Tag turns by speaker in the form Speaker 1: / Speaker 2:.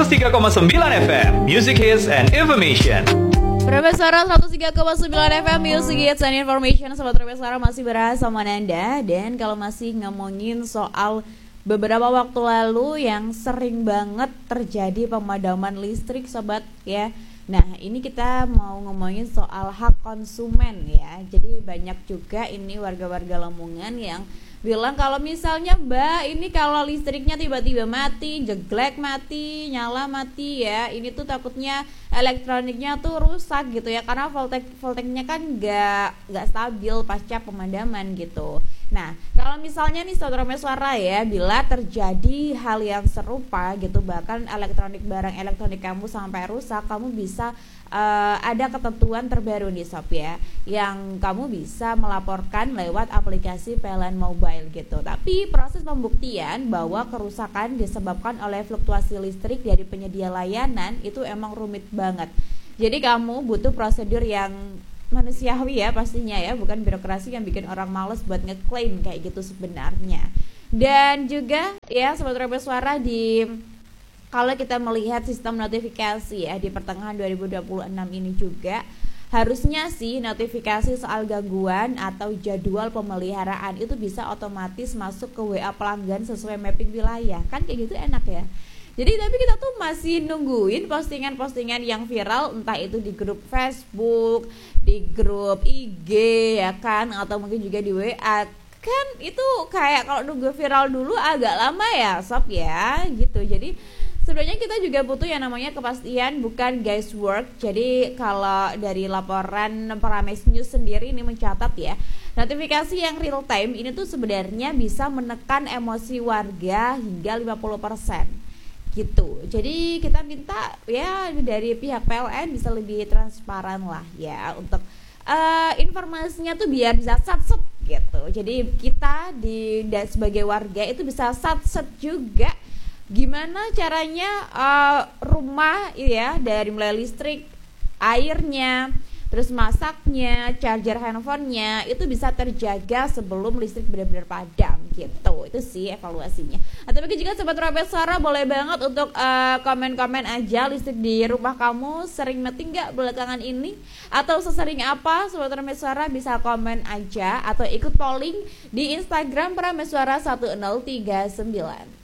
Speaker 1: 103,9 FM, Music Hits and Information.
Speaker 2: Suara 103,9 FM Music Hits and Information. Sobat Suara masih berada sama Nanda. Dan kalau masih ngomongin soal beberapa waktu lalu yang sering banget terjadi pemadaman listrik sobat ya. Nah ini kita mau ngomongin soal hak konsumen ya. Jadi banyak juga ini warga-warga Lamongan yang bilang kalau misalnya Mbak ini kalau listriknya tiba-tiba mati, jeglek mati, nyala mati ya, ini tuh takutnya elektroniknya tuh rusak gitu ya, karena volteknya kan nggak stabil pasca pemadaman gitu. Nah kalau misalnya nih saudara suara ya, bila terjadi hal yang serupa gitu, bahkan barang elektronik kamu sampai rusak, kamu bisa ada ketentuan terbaru nih sob ya, yang kamu bisa melaporkan lewat aplikasi PLN Mobile gitu. Tapi proses pembuktian bahwa kerusakan disebabkan oleh fluktuasi listrik dari penyedia layanan itu emang rumit banget. Jadi kamu butuh prosedur yang manusiawi ya pastinya ya, bukan birokrasi yang bikin orang males buat ngeklaim kayak gitu sebenarnya. Dan juga ya sobat suara, kalau kita melihat sistem notifikasi ya di pertengahan 2026 ini juga harusnya sih notifikasi soal gangguan atau jadwal pemeliharaan itu bisa otomatis masuk ke WA pelanggan sesuai mapping wilayah. Kan kayak gitu enak ya. Jadi tapi kita tuh masih nungguin postingan-postingan yang viral, entah itu di grup Facebook, di grup IG ya kan, atau mungkin juga di WA. Kan itu kayak kalau nunggu viral dulu agak lama ya sob ya gitu. Jadi sebenarnya kita juga butuh yang namanya kepastian, bukan guesswork. Jadi kalau dari laporan Pramesh News sendiri ini mencatat ya, notifikasi yang real time ini tuh sebenarnya bisa menekan emosi warga hingga 50% gitu. Jadi kita minta ya dari pihak PLN bisa lebih transparan lah ya, untuk informasinya tuh biar bisa sat-set gitu. Jadi kita sebagai warga itu bisa sat-set juga gimana caranya rumah ya, dari mulai listrik, airnya, terus masaknya, charger handphonenya itu bisa terjaga sebelum listrik benar-benar padam gitu. Itu sih evaluasinya. Atau mungkin juga sobat Suara boleh banget untuk komen-komen aja, listrik di rumah kamu sering mati nggak belakangan ini, atau sesering apa. Sobat Suara bisa komen aja atau ikut polling di Instagram Suara 1039.